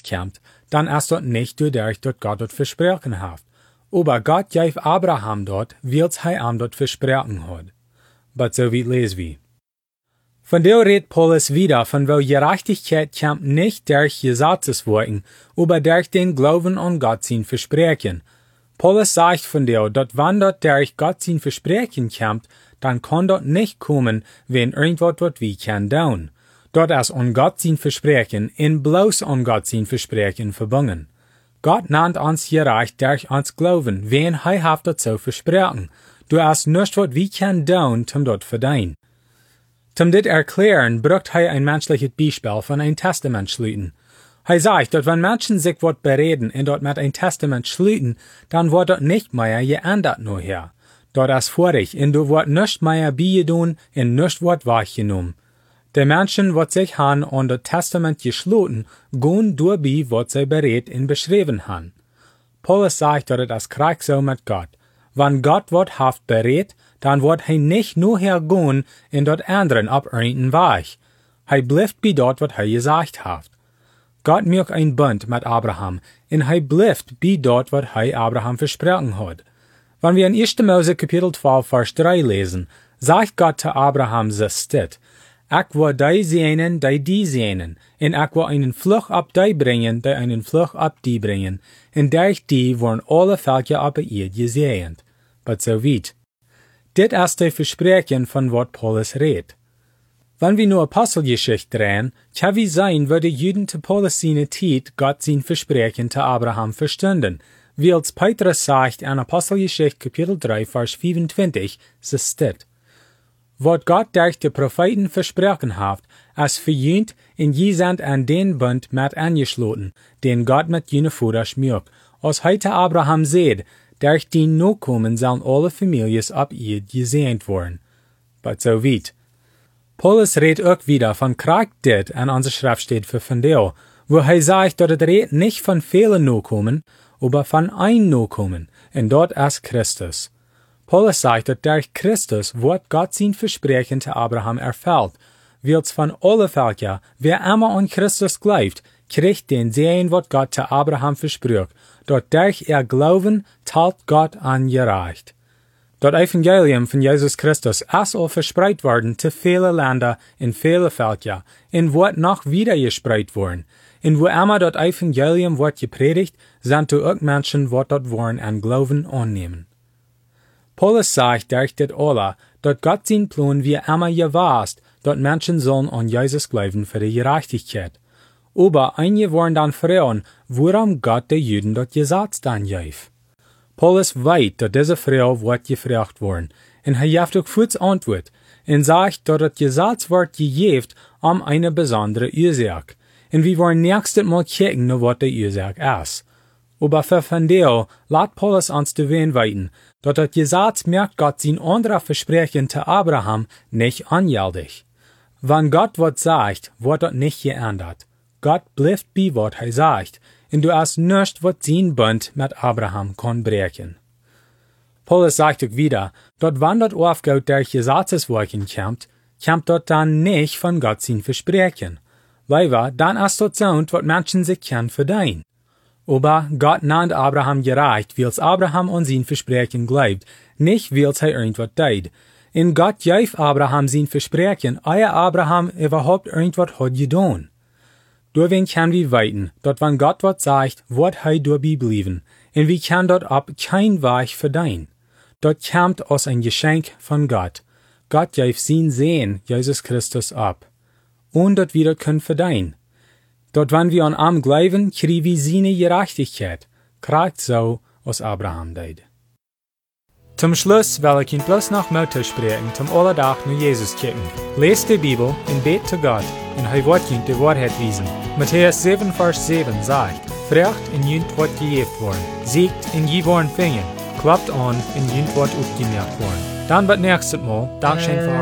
kommt, dann ist dort nicht dadurch, dass Gott dort versprochen hat. Aber Gott gab Abraham dort, weil's ihm dort versprochen hat. Aber so wie lesen wir. Von der redet Paulus wieder, von wo Gerechtigkeit kommt nicht durch Gesetzesworten, aber durch den Glauben an Gott sein Versprechen. Paulus sagt von der, dass wenn dort durch Gott sein Versprechen kommt, dann kann dort nicht kommen, wenn irgendwas was wir kann tun. Dort ist an Gott sein Versprechen, in bloß an Gott sein Versprechen verbunden. Gott nennt uns gerecht durch uns Glauben, wen hat dort so versprochen. Du hast nicht was wir kann tun, dort verdienen. Zum dit erklären, braucht ein menschliches Beispiel von ein Testament schließen. Sagt, dass wenn Menschen sich wat bereden und dort mit ein Testament schließen, dann wird dort nicht mehr geändert nur her. Dort ist vorig, und du wird nicht mehr beigedoen und nicht wird weggenommen. Die Menschen, wat sich han an das Testament geschloten, gehen durch wat sie beredt und beschrieben han. Paulus sagt, dass es krieg so mit Gott. Wenn Gott wat haft beredt, dann wird nicht nur hergehen in dort anderen ab irgendein Weg. Bleibt bei dort, wat gesagt hat. Gott macht ein Bund mit Abraham, und bleibt bei dort, wat Abraham versprochen hat. Wenn wir in 1. Mose Kapitel 12, Vers 3 lesen, sagt Gott zu Abraham so steht, ich will die sehnen, die sehnen, und ich will einen Fluch ab die bringen, die einen Fluch ab die bringen, und durch die wollen alle Völker ab ihr gesehnt. Aber so weit. Dit ist das Versprechen von wat Paulus redet. Wenn wir nur Apostelgeschichte drehen, kann wie sein, würde Juden zu Paulus seine Zeit Gott sein Versprechen zu Abraham verstanden, wie als Petrus sagt in Apostelgeschichte Kapitel 3, Vers 25, so steht. Wat Gott durch die Propheten versprochen hat, ist verjünt und je sind an den Bund mit angeschlossen, den Gott mit jene Vater schmückt, als heute Abraham seht, durch die Nachkommen sollen alle Familien ab ihr gesehnt worden. Aber so weit. Paulus redet auch wieder von Krieg dit an unserer Schrift steht für Fundeo, wo sagt, dass es redet nicht von vielen Nachkommen, aber von ein Nachkommen, und dort ist Christus. Paulus sagt, dass durch Christus wird Gott sein Versprechen zu Abraham erfüllt, weil's von alle Völker, wer immer an Christus glaubt, kriegt den Segen, was Gott zu Abraham versprach, dort durch Glauben teilt Gott an gerecht. Das Evangelium von Jesus Christus ist auch verspreit worden zu vielen Ländern in viele Völker, und wird noch wieder gespreit worden. Und wo immer das Evangelium wird gepredigt, sind auch Menschen, die dort wollen an Glauben annehmen. Paulus sagt durch das alle, dass Gott sein Plan wie immer gewahrt, dass Menschen sollen an Jesus glauben für die Gerechtigkeit. Aber einige wollen dann fragen, warum Gott den Juden das Gesetz dann gab. Paulus weiß, dass diese Frage wird gefragt worden, und gibt auch kurz Antwort, und sagt, dass das Gesetz wird gegeben eine besondere Ursache. Und wir wollen nächstes Mal kicken, was die Ursache ist. Aber für Fundeo lässt Paulus uns zu weiten, dass das Gesetz merkt Gott sein anderer Versprechen zu Abraham nicht angültig. Wenn Gott was sagt, wird das nicht geändert. Gott bleibt bei was sagt, und du hast nicht, was sein Bund mit Abraham kann brechen. Paulus sagt auch wieder, dass wenn das aufgeht durch Gesetzeswerken kommt dort dann nicht von Gott sein Versprechen. Leider, dann ist das so, was Menschen sich können verdienen. Aber Gott nennt Abraham gerecht, weil's Abraham an sein Versprechen glaubt, nicht weil's irgendwas tut. In Gott gab Abraham sein Versprechen, ehe Abraham überhaupt irgendwas hat getan. Deswegen können wir weiten, dass wenn Gott was sagt, wird dabei bleiben, und wir können dort ab kein Weg verdienen. Dort kommt aus ein Geschenk von Gott. Gott gab sein Sehen, Jesus Christus, ab. Und dort wieder können verdienen. Dort wenn wir an ihm glauben, kriegen wir seine Gerechtigkeit, kriegt so, als Abraham deed. Zum Schluss will ich Ihnen bloß noch Mut sprechen, zum Alltag nur Jesus kicken. Lest die Bibel und bet zu Gott, und wird Ihnen die Wahrheit wiesen. Matthäus 7, Vers 7 sagt, Fragt und jünt wird gegeben worden, siegt und je worden fingen, klappt an und jünt wird aufgemerkt worden. Dann wird nächstes Mal, Dankeschön für